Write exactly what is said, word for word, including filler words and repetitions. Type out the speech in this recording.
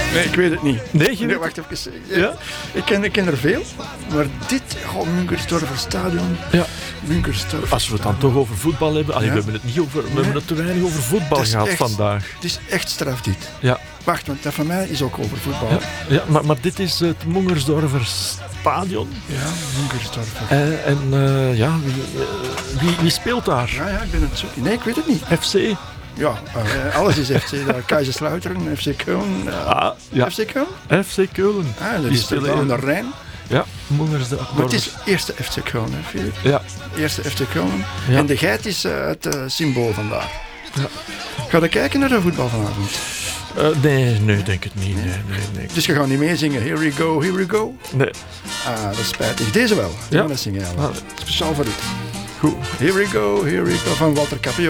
Nee, ik weet het niet. Nee, je Nee, weet wacht even. Ja? Ik, ken, ik ken er veel, maar dit, oh, Munkersdorfer Stadion. Ja. Munkersdorfer. Als we het dan toch over voetbal hebben. Allee, Ja. we hebben het niet over. We Nee. hebben het te weinig over voetbal Het is gehad echt- vandaag. Het is echt straf dit. Ja, Wacht, want dat van mij is ook over voetbal. ja, ja maar, maar dit is het Mongersdorfer Stadion. Ja, Munkersdorfer. Eh, en eh, ja, wie, eh, wie, wie speelt daar? Ja, ja, ik ben het zoeken. Nee, ik weet het niet. F C? Ja, uh, alles is F C. Daar. Kaiserslautern, F C Köln. Uh, Ah, ja. F C Köln? F C Keulen. Ah, dat Die is spelen toch aan in- de Rijn. Ja, Mongersdorfer. Maar het is eerste F C Köln, hè, Filip? Ja, Eerste F C Köln. Ja. En de geit is uh, het uh, symbool vandaar. Ja. Ga je kijken naar de voetbal vanavond? Eh, nee, nee, denk het niet. Nee, nee, nee. Dus je gaat niet meezingen. Here we go, here we go. nee. Ah, dat is spijtig. Deze wel. Die Ja. gaan we zingen. Ja. Ah. Speciaal voor u. Goed. Here we go, here we go. Van Walter Capio.